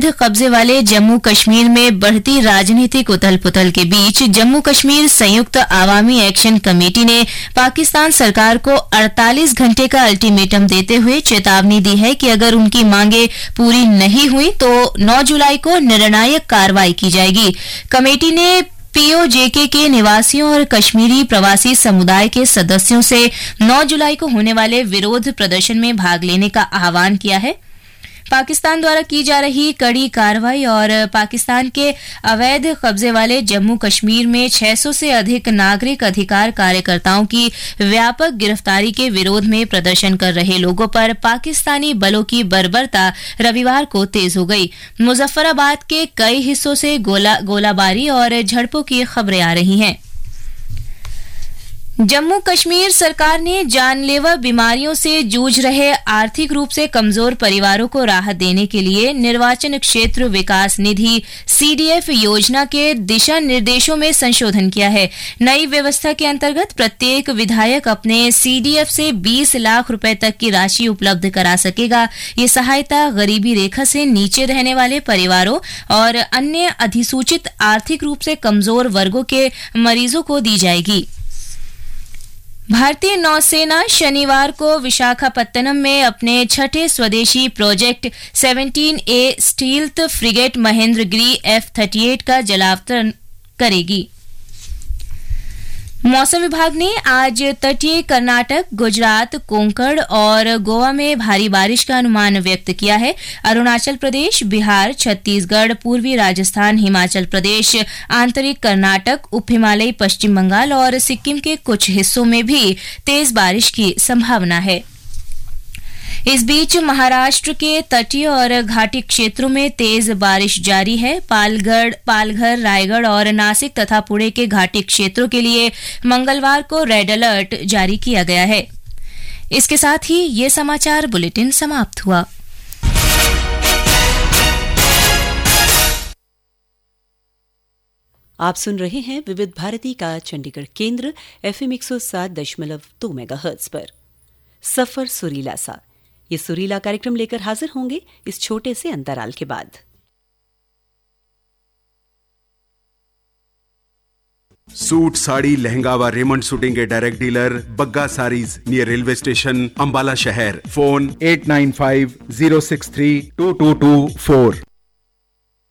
अवैध कब्जे वाले जम्मू कश्मीर में बढ़ती राजनीतिक उथल-पुथल के बीच जम्मू कश्मीर संयुक्त आवामी एक्शन कमेटी ने पाकिस्तान सरकार को 48 घंटे का अल्टीमेटम देते हुए चेतावनी दी है कि अगर उनकी मांगे पूरी नहीं हुई तो 9 जुलाई को निर्णायक कार्रवाई की जाएगी। कमेटी ने पीओजेके के निवासियों और कश्मीरी प्रवासी समुदाय के सदस्यों से 9 जुलाई को होने वाले विरोध प्रदर्शन में भाग लेने का आह्वान किया है। पाकिस्तान द्वारा की जा रही कड़ी कार्रवाई और पाकिस्तान के अवैध कब्जे वाले जम्मू कश्मीर में 600 से अधिक नागरिक अधिकार कार्यकर्ताओं की व्यापक गिरफ्तारी के विरोध में प्रदर्शन कर रहे लोगों पर पाकिस्तानी बलों की बर्बरता रविवार को तेज हो गई। मुजफ्फराबाद के कई हिस्सों से गोलाबारी और झड़पों की खबरें आ रही हैं। जम्मू कश्मीर सरकार ने जानलेवा बीमारियों से जूझ रहे आर्थिक रूप से कमजोर परिवारों को राहत देने के लिए निर्वाचन क्षेत्र विकास निधि सीडीएफ योजना के दिशा निर्देशों में संशोधन किया है। नई व्यवस्था के अंतर्गत प्रत्येक विधायक अपने सीडीएफ से 20 लाख रुपए तक की राशि उपलब्ध करा सकेगा। ये सहायता गरीबी रेखा से नीचे रहने वाले परिवारों और अन्य अधिसूचित आर्थिक रूप से कमजोर वर्गों के मरीजों को दी जाएगी। भारतीय नौसेना शनिवार को विशाखापत्तनम में अपने छठे स्वदेशी project 17A stealth frigate Mahendragiri F-38 का जलावतरण करेगी। मौसम विभाग ने आज तटीय कर्नाटक, गुजरात, कोंकण और गोवा में भारी बारिश का अनुमान व्यक्त किया है। अरुणाचल प्रदेश, बिहार, छत्तीसगढ़, पूर्वी राजस्थान, हिमाचल प्रदेश, आंतरिक कर्नाटक, उप हिमालयी पश्चिम बंगाल और सिक्किम के कुछ हिस्सों में भी तेज बारिश की संभावना है। इस बीच महाराष्ट्र के तटीय और घाटी क्षेत्रों में तेज बारिश जारी है। पालघर, रायगढ़ और नासिक तथा पुणे के घाटी क्षेत्रों के लिए मंगलवार को रेड अलर्ट जारी किया गया है। इसके साथ ही ये समाचार बुलेटिन समाप्त हुआ। आप सुन रहे हैं विविध भारती का चंडीगढ़ केंद्र FM 107.2 मेगाहर्ट्ज पर। सफर सुरीला सा, ये सुरीला कार्यक्रम लेकर हाजिर होंगे इस छोटे से अंतराल के बाद। सूट, साड़ी, लहंगा व रेमंड शूटिंग के direct dealer Bagga saris near railway station, Ambala शहर। फोन 8950632224।